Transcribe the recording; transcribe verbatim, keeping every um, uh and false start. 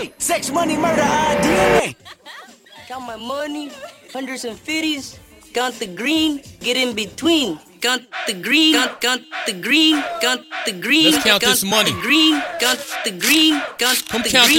Hey, sex, money, murder, uh, D N A. Count my money, hundreds and fifties. Count the green, get in between. Count the green, count, count the green, count the green. Let's count count this money. The green, count the green, count Come the count green.